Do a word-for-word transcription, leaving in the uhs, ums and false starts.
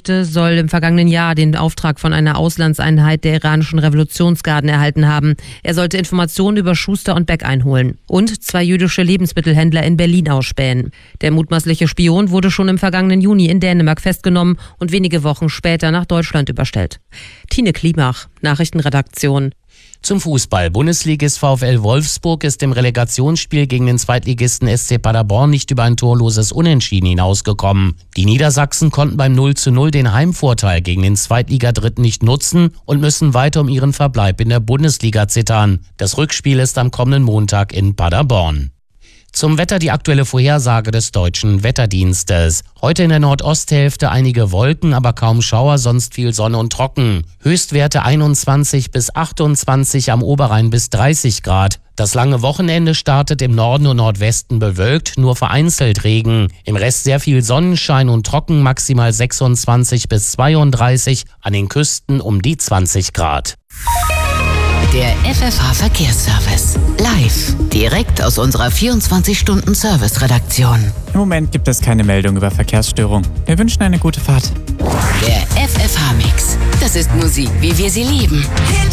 Beschuldigte soll im vergangenen Jahr den Auftrag von einer Auslandseinheit der iranischen Revolutionsgarden erhalten haben. Er sollte Informationen über Schuster und Beck einholen und zwei jüdische Lebensmittelhändler in Berlin ausspähen. Der mutmaßliche Spion wurde schon im vergangenen Juni in Dänemark festgenommen und wenige Wochen später nach Deutschland überstellt. Tine Klimach, Nachrichtenredaktion. Zum Fußball. Bundesligist VfL Wolfsburg ist im Relegationsspiel gegen den Zweitligisten S C Paderborn nicht über ein torloses Unentschieden hinausgekommen. Die Niedersachsen konnten beim null zu null den Heimvorteil gegen den Zweitligadritten nicht nutzen und müssen weiter um ihren Verbleib in der Bundesliga zittern. Das Rückspiel ist am kommenden Montag in Paderborn. Zum Wetter die aktuelle Vorhersage des Deutschen Wetterdienstes. Heute in der Nordosthälfte einige Wolken, aber kaum Schauer, sonst viel Sonne und trocken. Höchstwerte einundzwanzig bis achtundzwanzig, am Oberrhein bis dreißig Grad. Das lange Wochenende startet im Norden und Nordwesten bewölkt, nur vereinzelt Regen. Im Rest sehr viel Sonnenschein und trocken, maximal sechsundzwanzig bis zweiunddreißig, an den Küsten um die zwanzig Grad. Der F F H-Verkehrsservice. Live. Direkt aus unserer vierundzwanzig-Stunden-Service-Redaktion. Im Moment gibt es keine Meldung über Verkehrsstörung. Wir wünschen eine gute Fahrt. Der F F H-Mix. Das ist Musik, wie wir sie lieben.